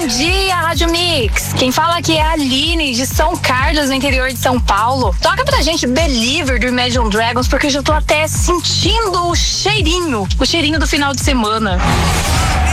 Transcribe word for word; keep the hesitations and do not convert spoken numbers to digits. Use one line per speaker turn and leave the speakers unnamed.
Bom dia, Rádio Mix. Quem fala aqui é a Aline, de São Carlos, no interior de São Paulo. Toca pra gente Believer do Imagine Dragons, porque eu já tô até sentindo o cheirinho, o cheirinho do final de semana.